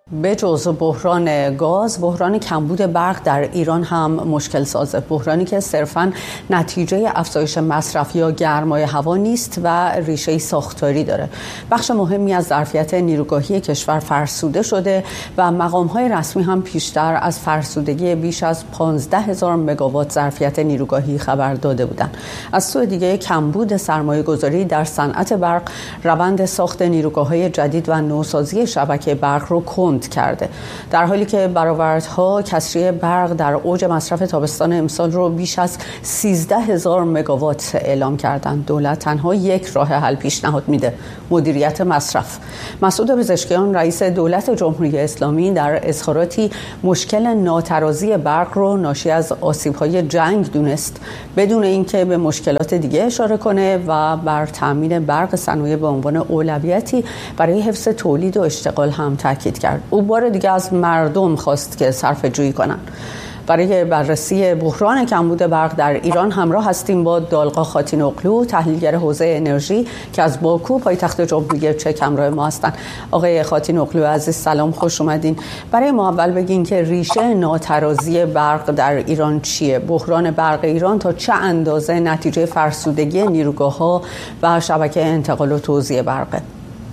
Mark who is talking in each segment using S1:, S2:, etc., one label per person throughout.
S1: به جز بحران گاز، بحران کمبود برق در ایران هم مشکل سازه. بحرانی که صرفاً نتیجه افزایش مصرف یا گرمای هوا نیست و ریشه ساختاری داره. بخش مهمی از ظرفیت نیروگاهی کشور فرسوده شده و مقام‌های رسمی هم پیشتر از فرسودگی بیش از 15,000 مگاوات ظرفیت نیروگاهی خبر داده بودند. از سوی دیگه کمبود سرمایه‌گذاری در صنعت برق روند ساخت نیروگاه‌های جدید و نوسازی شبکه برق رو کند کرده، در حالی که برآوردها کسری برق در اوج مصرف تابستان امسال رو بیش از 13,000 مگاوات اعلام کردند. دولت تنها یک راه حل پیشنهاد میده: مدیریت مصرف. مسعود پزشکیان رئیس دولت جمهوری اسلامی در اظهاراتی مشکل ناترازی برق رو ناشی از آسیب‌های جنگ دونست، بدون اینکه به مشکلات دیگه اشاره کنه و بر تامین برق صنایع به عنوان اولویتی برای حفظ تولید و اشتغال هم تاکید کرد. او بار دیگه از مردم خواست که صرفه‌جویی کنند. برای بررسی بحران کمبود برق در ایران همراه هستیم با دالقا خاتینوغلو، تحلیلگر حوزه انرژی که از باکو پایتخت جمهوری چک همراه ما هستند. آقای خاتینوغلو عزیز سلام، خوش اومدین. برای ما اول بگین که ریشه ناترازی برق در ایران چیه؟ بحران برق ایران تا چه اندازه نتیجه فرسودگی نیروگاه‌ها و شبکه انتقال و توزیع برقه؟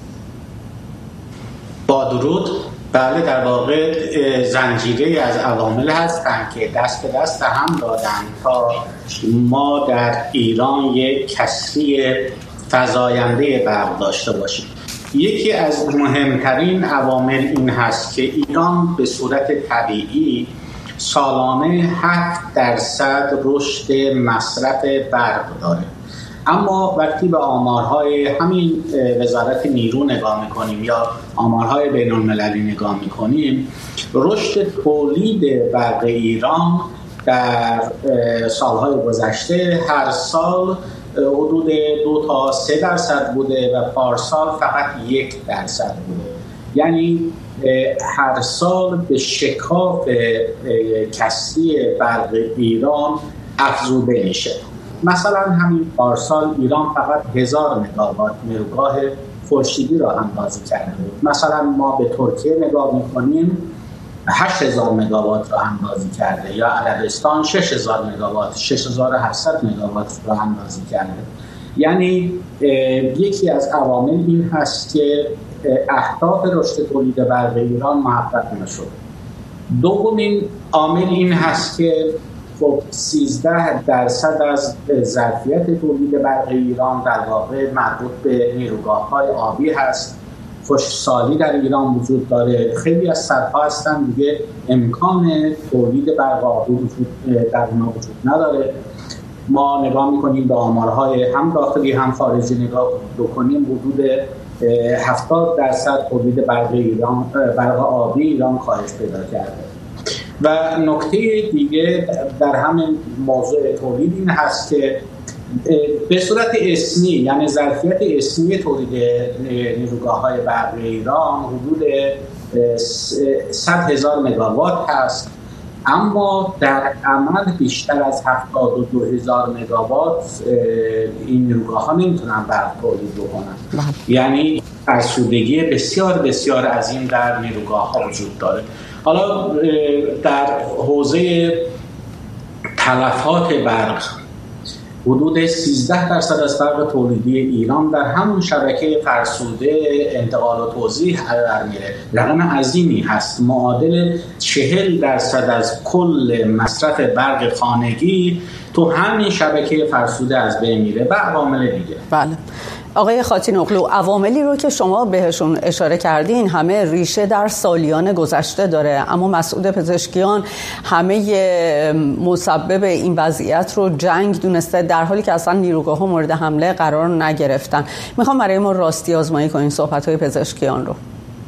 S2: با درود. بله، در واقع زنجیره از عوامل هستند که دست به دست هم دادن تا ما در ایران یک کسری فزاینده برق داشته باشیم. یکی از مهمترین عوامل این هست که ایران به صورت طبیعی سالانه 7% رشد مصرف برق داره، اما وقتی به آمارهای همین وزارت نیرو نگاه میکنیم یا آمارهای بین المللی نگاه میکنیم، رشد تولید برق ایران در سالهای گذشته هر سال حدود 2 تا 3% بوده و پارسال فقط 1% بوده. یعنی هر سال به شکاف کسری برق ایران افزوده میشه. مثلا همین پارسال ایران فقط 1000 مگاوات نیروگاه خورشیدی را اندازی کرده بود. مثلا ما به ترکیه نگاه میکنیم 8000 مگاوات را اندازی کرده، یا عربستان 6000 مگاوات 6700 مگاوات را اندازی کرده. یعنی یکی از عوامل این هست که اهداف رشد تولید برق ایران محقق نشد. دومین عامل این هست که 13% از ظرفیت تولید برق ایران در واقع مربوط به نیروگاه‌های آبی هست. خشکسالی در ایران وجود داره. خیلی از سدها هستن دیگه امکان تولید برق آبی در اونها وجود نداره. ما نگاه می‌کنیم به آمارهای هم داخلی هم خارجی نگاه بکنیم، حدود 70% تولید برق آبی ایران کاهش پیدا کرده. و نکته دیگه در همین موضوع تولید این هست که به صورت اسمی، یعنی ظرفیت اسمی تولید نیروگاه‌های برق ایران حدود 100,000 مگاوات هست، اما در عمل بیشتر از 72,000 مگاوات این نیروگاه‌ها نمیتونن برق تولید بکنن. یعنی فرسودگی بسیار بسیار عظیم در نیروگاه‌ها وجود داره. حالا در حوزه تلفات برق حدود 13% از برق تولیدی ایران در همون شبکه فرسوده انتقال و توزیع قرار میره. رقم عظیمی هست، معادل 40% از کل مصرف برق خانگی تو همین شبکه فرسوده از بین میره و عوامل دیگه.
S1: بله آقای خاتینوغلو، عواملی رو که شما بهشون اشاره کردین همه ریشه در سالیان گذشته داره، اما مسعود پزشکیان همه مسبب این وضعیت رو جنگ دونسته، در حالی که اصلا نیروگاه‌ها مورد حمله قرار نگرفتن. میخوام برای ما راستی آزمایی کنین صحبت‌های پزشکیان رو.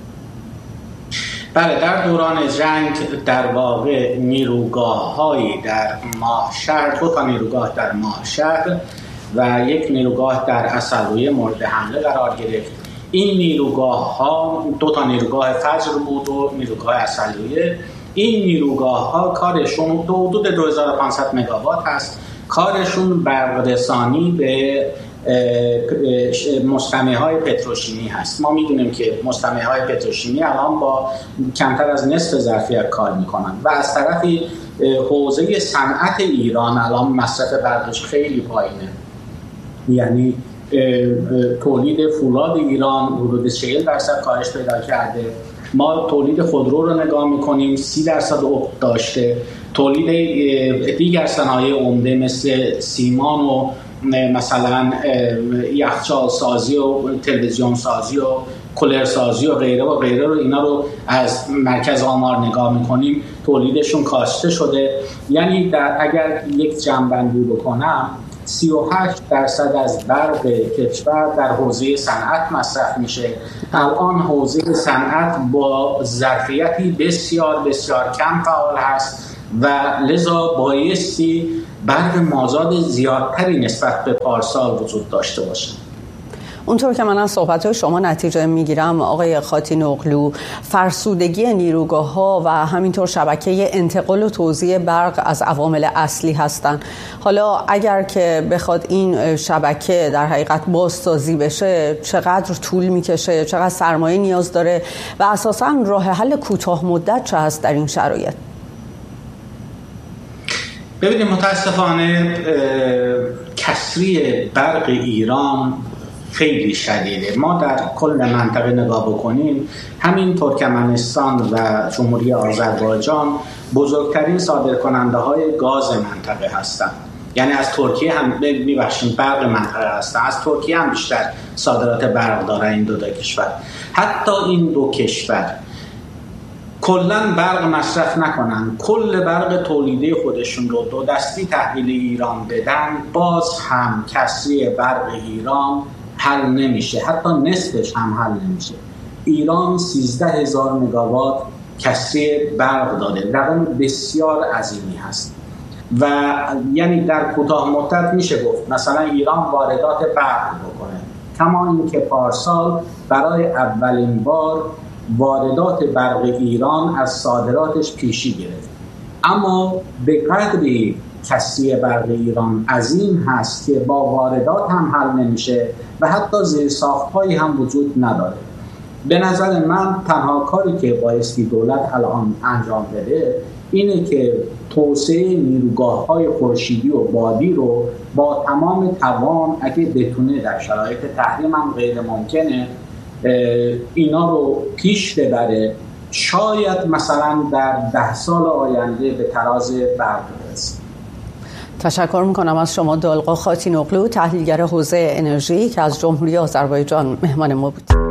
S2: بله، در دوران جنگ در واقع نیروگاه‌هایی در ماهشهر، 2 تا نیروگاه در ماهشهر و یک نیروگاه در عسلویه مورد حمله قرار گرفت. این نیروگاه‌ها 2 تا نیروگاه فجر بود و نیروگاه عسلویه. این نیروگاه‌ها کارشون حدود 2500 مگاوات هست. کارشون برق رسانی به مصطنع‌های پتروشیمی هست. ما میدونیم که مصطنع‌های پتروشیمی الان با کمتر از نصف ظرفیت کار میکنن و از طرفی حوزه صنعت ایران الان مصرف برقش خیلی پایینه. یعنی تولید فولاد ایران حدود 40% کاهش پیدا کرده. ما تولید خودرو رو نگاه میکنیم 30% افت داشته. تولید دیگر صنایع عمده مثل سیمان و مثلا یخچال سازی و تلویزیون سازی و کولر سازی و غیره و غیره رو اینا رو از مرکز آمار نگاه میکنیم تولیدشون کاسته شده. یعنی اگر یک جمع‌بندی بکنم 38% از برق کشور در حوزه صنعت مصرف میشه. الان حوزه صنعت با ظرفیتی بسیار بسیار کم فعال هست و لذا بایستی برق مازاد زیادتری نسبت به پارسال وجود داشته باشه.
S1: اونطور که من از صحبت‌های شما نتیجه میگیرم آقای خاتین-اغلو، فرسودگی نیروگاه‌ها و همینطور شبکه انتقال و توزیع برق از عوامل اصلی هستند. حالا اگر که بخواد این شبکه در حقیقت بازسازی بشه چقدر طول میکشه، چقدر سرمایه نیاز داره و اساساً راه حل کوتاه مدت چه هست در این شرایط؟
S2: ببینید متاسفانه کسری برق ایران خیلی شدیده. ما در کل منطقه نگاه بکنیم همین ترکمنستان و جمهوری آذربایجان بزرگترین صادرکننده های گاز منطقه هستند. یعنی از ترکیه هم برق منطقه هستند، از ترکیه هم بیشتر صادرات برق دارن این دو کشور. حتی این دو کشور کلن برق مصرف نکنن، کل برق تولیده خودشون رو دو دستی تحویل ایران بدن، باز هم کسری برق ایران حل نمیشه، حتی نصفش هم حل نمیشه. ایران 13,000 مگاوات کسری برق داده، رقم بسیار عظیمی هست و یعنی در کوتاه مدت میشه گفت مثلا ایران واردات برق بکنه، کما اینکه پارسال برای اولین بار واردات برق ایران از صادراتش پیشی گرفت. اما به قدری کسری برق ایران عظیم هست که با واردات هم حل نمیشه و حتی زیرساخت‌هایی هم وجود نداره. به نظر من تنها کاری که بایستی دولت الان انجام بده اینه که توسعه نیروگاه‌های خورشیدی و بادی رو با تمام توان اگه بتونه در شرایط تحریم هم غیر ممکنه اینا رو پیش ببره. شاید مثلا در 10 سال آینده به تراز برق برسه.
S1: تشکر میکنم از شما دالقا خاتین-اغلو، تحلیلگر حوزه انرژی که از جمهوری آذربایجان مهمان ما بود.